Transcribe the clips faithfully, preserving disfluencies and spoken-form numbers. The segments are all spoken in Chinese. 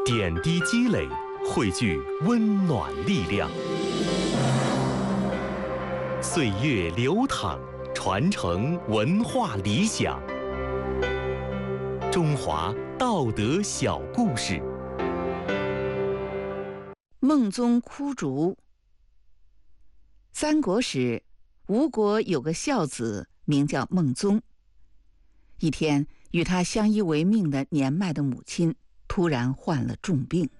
点滴积累，汇聚温暖力量。岁月流淌，传承文化理想。中华道德小故事。 孟宗哭竹。三国时，吴国有个孝子，名叫孟宗。一天，与他相依为命的年迈的母亲突然患了重病。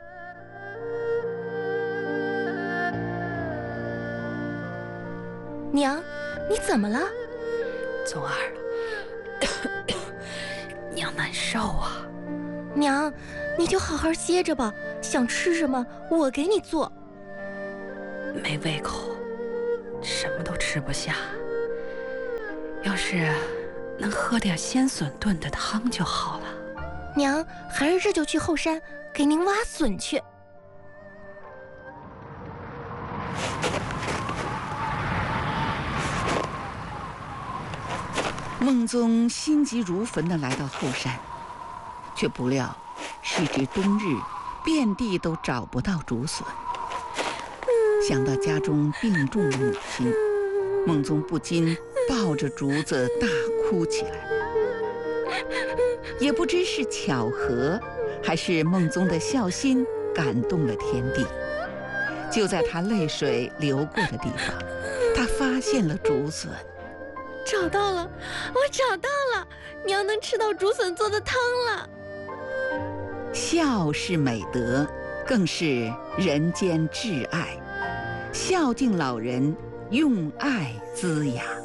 娘，你怎么了？ 宗儿，娘难受啊。 娘，你就好好歇着吧，想吃什么我给你做。 没胃口，什么都吃不下。要是能喝点鲜笋炖的汤就好了。 娘，还是这就去后山给您挖笋去。 孟宗心急如焚地来到后山，却不料时值冬日，遍地都找不到竹笋。想到家中病重的母亲，孟宗不禁抱着竹子大哭起来。也不知是巧合，还是孟宗的孝心感动了天地。就在他泪水流过的地方，他发现了竹笋。 找到了，我找到了，娘能吃到竹笋做的汤了。 孝是美德，更是人间挚爱。孝敬老人，用爱滋养。